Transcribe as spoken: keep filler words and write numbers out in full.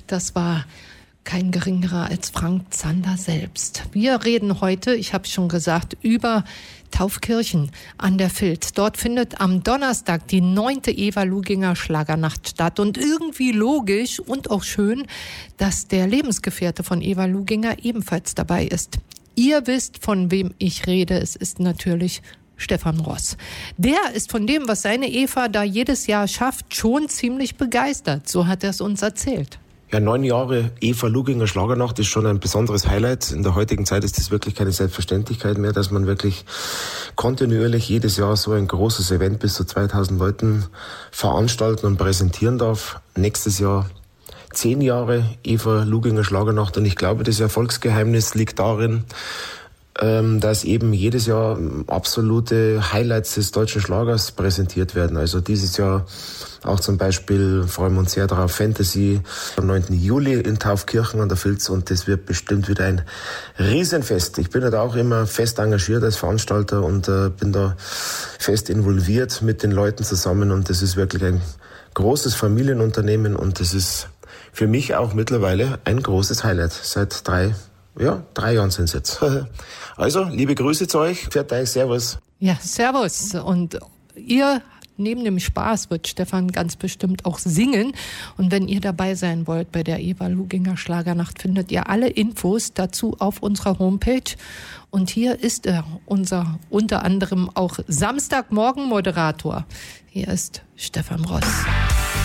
das war kein geringerer als Frank Zander selbst. Wir reden heute, ich habe schon gesagt, über Taufkirchen an der Vilz. Dort findet am Donnerstag die neunte Eva Luginger Schlagernacht statt. Und irgendwie logisch und auch schön, dass der Lebensgefährte von Eva Luginger ebenfalls dabei ist. Ihr wisst, von wem ich rede. Es ist natürlich Stefan Ross. Der ist von dem, was seine Eva da jedes Jahr schafft, schon ziemlich begeistert. So hat er es uns erzählt. Ja, neun Jahre Eva Luginger Schlagernacht ist schon ein besonderes Highlight. In der heutigen Zeit ist das wirklich keine Selbstverständlichkeit mehr, dass man wirklich kontinuierlich jedes Jahr so ein großes Event bis zu zweitausend Leuten veranstalten und präsentieren darf. Nächstes Jahr zehn Jahre Eva Luginger Schlagernacht, und ich glaube, das Erfolgsgeheimnis liegt darin, dass eben jedes Jahr absolute Highlights des deutschen Schlagers präsentiert werden. Also dieses Jahr auch zum Beispiel freuen wir uns sehr darauf Fantasy am neunten Juli in Taufkirchen an der Vilz, und das wird bestimmt wieder ein Riesenfest. Ich bin ja da auch immer fest engagiert als Veranstalter und äh, bin da fest involviert mit den Leuten zusammen, und das ist wirklich ein großes Familienunternehmen, und das ist für mich auch mittlerweile ein großes Highlight. Seit drei, ja, drei Jahren sind es jetzt. Also, liebe Grüße zu euch. Pfiat euch, servus. Ja, servus. Und ihr, neben dem Spaß, wird Stefan ganz bestimmt auch singen. Und wenn ihr dabei sein wollt bei der Eva Luginger Schlagernacht, findet ihr alle Infos dazu auf unserer Homepage. Und hier ist er, unser unter anderem auch Samstagmorgen-Moderator. Hier ist Stefan Ross.